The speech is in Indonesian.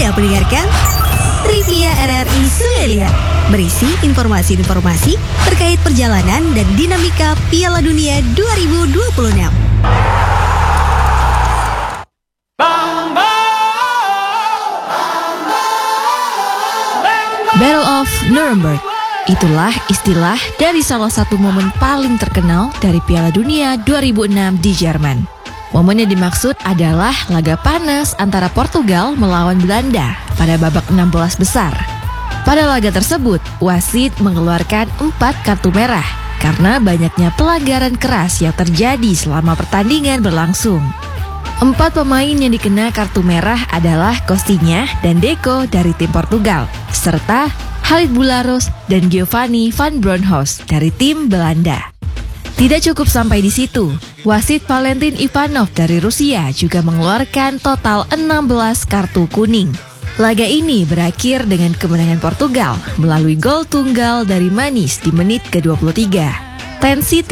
Anda mendengarkan Trivia RRI Sungai Liat, berisi informasi-informasi terkait perjalanan dan dinamika Piala Dunia 2026. Battle of Nuremberg. Itulah istilah dari salah satu momen paling terkenal dari Piala Dunia 2006 di Jerman. Momen yang dimaksud adalah laga panas antara Portugal melawan Belanda pada babak 16 besar. Pada laga tersebut, wasit mengeluarkan 4 kartu merah karena banyaknya pelanggaran keras yang terjadi selama pertandingan berlangsung. 4 pemain yang dikena kartu merah adalah Costinha dan Deco dari tim Portugal, serta Halit Bularos dan Giovanni van Bronckhorst dari tim Belanda. Tidak cukup sampai di situ, wasit Valentin Ivanov dari Rusia juga mengeluarkan total 16 kartu kuning. Laga ini berakhir dengan kemenangan Portugal melalui gol tunggal dari Manis di menit ke-23. Tensi